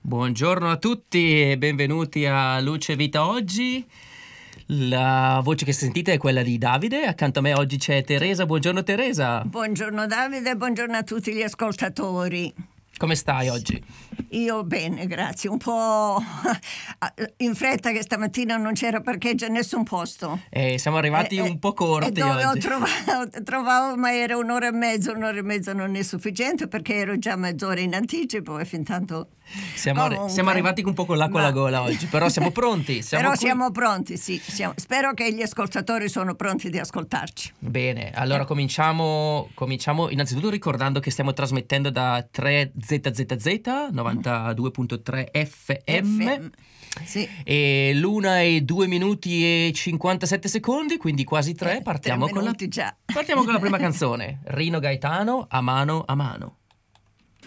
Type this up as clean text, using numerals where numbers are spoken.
Buongiorno a tutti e benvenuti a Luce Vita Oggi. La voce che sentite è quella di Davide, accanto a me oggi c'è Teresa. Buongiorno Teresa. Buongiorno Davide, buongiorno a tutti gli ascoltatori. Come stai oggi? Io bene, grazie. Un po' in fretta che stamattina non c'era parcheggio a nessun posto. Siamo arrivati un po' corti dove oggi. trovavo, ma era un'ora e mezza non è sufficiente perché ero già mezz'ora in anticipo e fin tanto... Siamo arrivati un po' con l'acqua alla gola oggi, però siamo pronti. Siamo pronti, sì. Spero che gli ascoltatori sono pronti di ascoltarci. Bene, allora cominciamo innanzitutto ricordando che stiamo trasmettendo da 3ZZZ 92.3 FM. Sì. E l'1:02 e 57 secondi, quindi quasi 3. Partiamo con la prima canzone. Rino Gaetano, A mano a mano.